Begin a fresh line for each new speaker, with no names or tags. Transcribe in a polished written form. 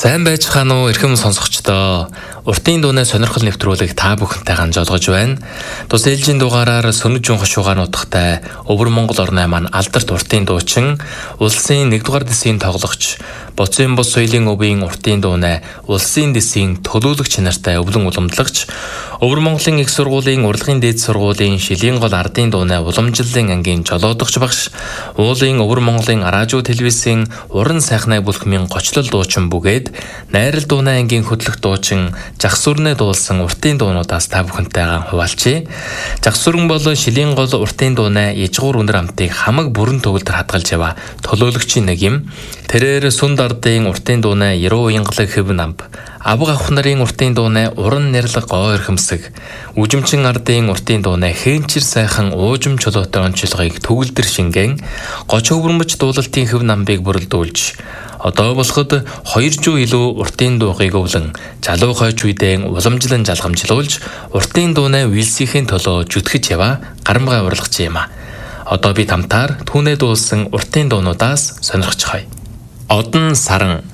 Сайн байцгаана уу эрхэм сонсогчдоо. Уртын дууны сонирхол нэвтрүүлэг та бүхэнтэй ганжуулгаж байна. Тус ээлжийн дугаараар Сүнжин хошуугаан утгатай Өвөр Монгол орны маань алдарт уртын дуучин, улсын 1-р дэсийн тоглогч, Боцын бус соёлын өвийн уртын дууны улсын дэсийн төлөөлөгч нартай өвлөн уламжлагч, Өвөр Монголын их сургуулийн урлагийн дээд сургуулийн шилийн гол ардын дууны уламжлалын ангийн жолоодогч багш, уулын Өвөр Монголын радио телевизийн уран сайхнаа бүлхмийн гочлол дуучин бүгээд найрал дууны ангийн хөтлөх дуучин Жагсүрнэ дуулсан уртын дуунуудаас та бүхэнтэйгээ хуваалцъя. Жагсүрэн бол шилийн гол уртын дууны ижгуур үнэр амтыг хамаг бүрэн төгөлдөр хадгалж яваа төлөөлөгчийн нэг юм. Тэрээр Сүнд ардын уртын дууны Яруу Янгалаг хэвэн амб, Авга авах нарын уртын дууны уран нэрлэг гоо эрхэмсэг, Үжимчин ардын уртын дууны хээнчир сайхан уужим чулуутай онцлогыг төгөлдөр шингэн, гоч хөвөрмөж дуулалтын хэвэн амбыг бүрэлдүүлж, одоо болоход 2 жуу илүү уртын дуугыг өвлөн залуу хойч үедээ уламжлан жалгамжлуулж уртын дууны үйлсийн төлөө жүтгэж яваа гарамгай урлагч юм а. Одоо бид хамтаар түүнээ дуулсан уртын дуунуудаас сонирхож хай. Одон саран